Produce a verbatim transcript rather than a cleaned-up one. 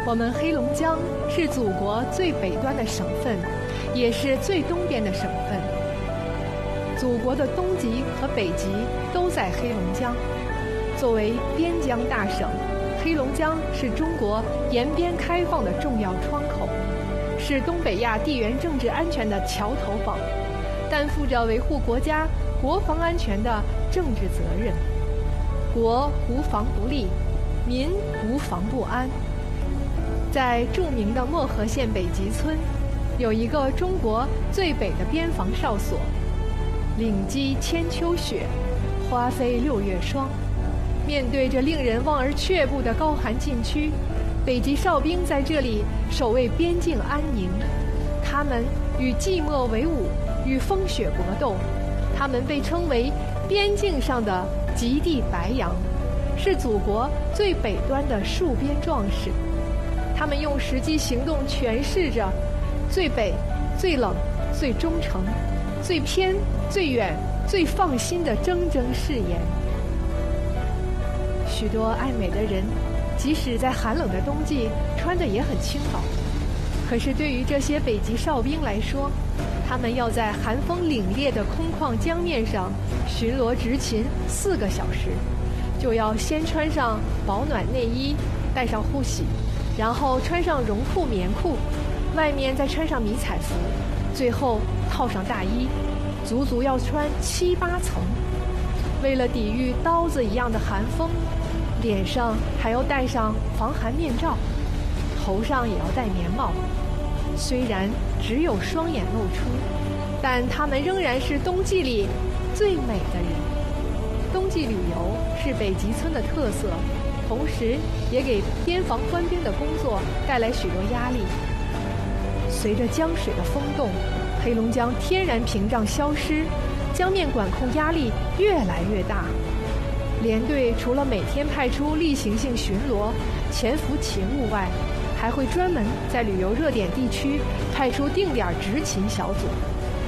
我们黑龙江是祖国最北端的省份，也是最东边的省份。祖国的东极和北极都在黑龙江。作为边疆大省，黑龙江是中国沿边开放的重要窗口，是东北亚地缘政治安全的桥头堡，担负着维护国家国防安全的政治责任。国无防不立，民无防不安。在著名的漠河县北极村，有一个中国最北的边防哨所，岭积千秋雪，花飞六月霜。面对着令人望而却步的高寒禁区，北极哨兵在这里守卫边境安宁。他们与寂寞为伍，与风雪搏斗。他们被称为边境上的极地白羊，是祖国最北端的戍边壮士。他们用实际行动诠释着最北、最冷、最忠诚、最偏、最远、最放心的铮铮誓言。许多爱美的人，即使在寒冷的冬季，穿得也很轻薄。可是对于这些北极哨兵来说，他们要在寒风凛冽的空旷江面上巡逻执勤四个小时，就要先穿上保暖内衣，带上护膝，然后穿上绒裤棉裤，外面再穿上迷彩服，最后套上大衣，足足要穿七八层。为了抵御刀子一样的寒风，脸上还要戴上防寒面罩，头上也要戴棉帽。虽然只有双眼露出，但他们仍然是冬季里最美的人。冬季旅游是北极村的特色，同时也给边防官兵的工作带来许多压力。随着江水的封冻，黑龙江天然屏障消失，江面管控压力越来越大。连队除了每天派出例行性巡逻、潜伏勤务外，还会专门在旅游热点地区派出定点执勤小组。